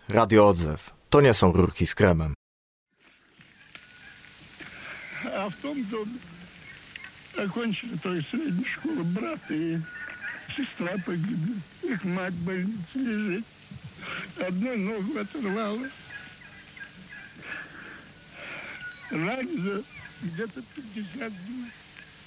Radio Odzew. To nie są rurki z kremem. А в том-то окончили той средней школы брат и сестра погибли. Их мать в больнице лежит. Одну ногу оторвала. Ранено где-то 50 дней.